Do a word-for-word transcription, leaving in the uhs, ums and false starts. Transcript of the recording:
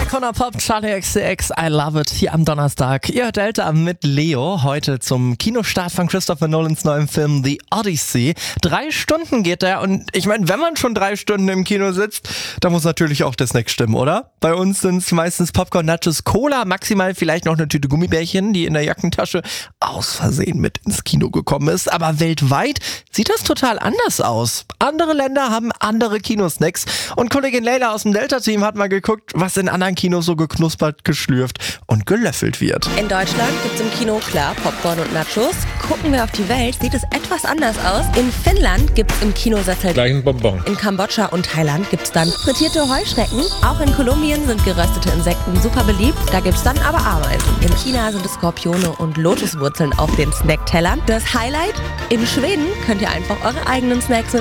Icona Pop, Charlie X C X, I Love It, hier am Donnerstag. Ihr hört Delta mit Leo, heute zum Kinostart von Christopher Nolans neuem Film The Odyssey. Drei Stunden geht der und ich meine, wenn man schon drei Stunden im Kino sitzt, dann muss natürlich auch der Snack stimmen, oder? Bei uns sind es meistens Popcorn, Nachos, Cola, maximal vielleicht noch eine Tüte Gummibärchen, die in der Jackentasche aus Versehen mit ins Kino gekommen ist. Aber weltweit sieht das total anders aus. Andere Länder haben andere Kinosnacks und Kollegin Leila aus dem Delta-Team hat mal geguckt, was in anderen Kinos so geknuspert, geschlürft und gelöffelt wird. In Deutschland gibt es im Kino klar Popcorn und Nachos. Gucken wir auf die Welt, sieht es etwas anders aus. In Finnland gibt es im Kinosessel gleich ein Bonbon. In Kambodscha und Thailand gibt es dann frittierte Heuschrecken. Auch in Kolumbien sind geröstete Insekten super beliebt. Da gibt es dann aber Ameisen. In China sind es Skorpione und Lotuswurzeln auf den Snacktellern. Das Highlight: In Schweden könnt ihr einfach eure eigenen Snacks mit